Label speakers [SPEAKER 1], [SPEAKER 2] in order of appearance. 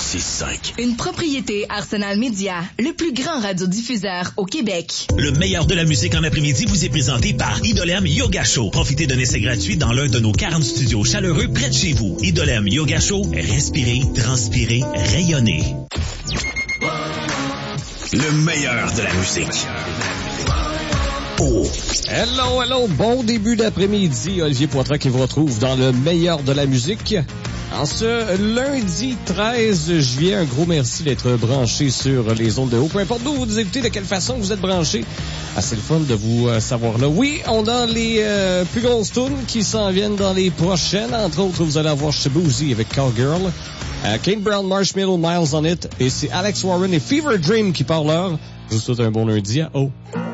[SPEAKER 1] 96.5.
[SPEAKER 2] Une propriété Arsenal Media, le plus grand radiodiffuseur au Québec.
[SPEAKER 1] Le meilleur de la musique en après-midi vous est présenté par Idolem Yoga Show. Profitez d'un essai gratuit dans l'un de nos 40 studios chaleureux près de chez vous. Idolem Yoga Show, respirez, transpirez, rayonnez. Le meilleur de la musique. Oh.
[SPEAKER 3] Hello, bon début d'après-midi. Olivier Poitras qui vous retrouve dans le meilleur de la musique. En ce lundi 13 juillet, un gros merci d'être branché sur les ondes de haut. Peu importe d'où vous écoutez, de quelle façon vous êtes branché. C'est le fun de vous savoir là. Oui, on a les plus grosses tunes qui s'en viennent dans les prochaines. Entre autres, vous allez avoir Shabuzi avec Cowgirl. Kane Brown, Marshmallow, Miles on It. Et c'est Alex Warren et Fever Dream qui parlent l'heure. Je vous souhaite un bon lundi à haut.